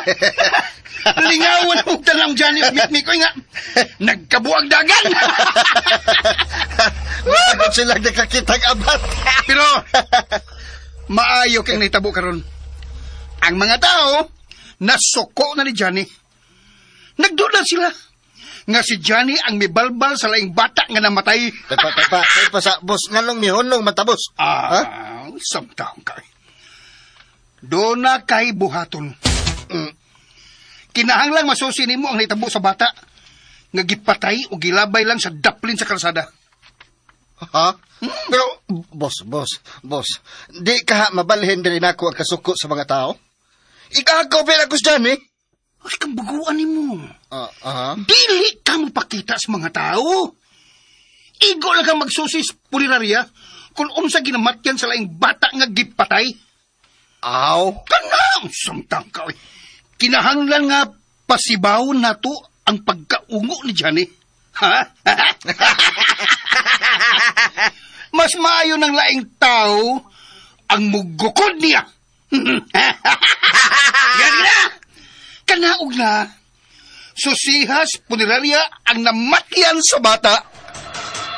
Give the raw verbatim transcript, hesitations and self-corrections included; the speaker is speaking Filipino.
Lingawan mo talang dyan yung mit ko nga. Nagkabuang dagan. Bakit sila nakakitang abat? Pero, maayo kang naitabo karon. Ang mga tao, nasuko na ni Johnny. Nagduda sila. Nga si Johnny ang mibalbal sa laing bata nga namatay. Tepa, tepa, tepa sa boss, ngalong mihunong matabos. Ah, ha? Samtang kay. Doon na kay buhaton. Mm. Kinahanglang masusi nimo ang naitabo sa bata. Nga gipatay o gilabay lang sa daplin sa kalsada. Ha? Hmm? Pero, boss, boss, boss, di ka mabalhin din ako ang kasuko sa mga tao? Ikagaw ba ako dyan eh? Ay, kambaguan ni mo. Uh, uh-huh. Dili ka mo pakita sa mga tao. Igo lang kang magsusis pulinarya kung unsa ginamatyan sa laing bata nga gipatay. Aw? Kanang samtang ka. Kinahanglan nga pasibaw na to ang pagkaungo ni Johnny. Ha? Mas maayo ng laing tao ang mugukod niya. Yan na! Kanaog na, susihas punerarya ang namatyan sa bata.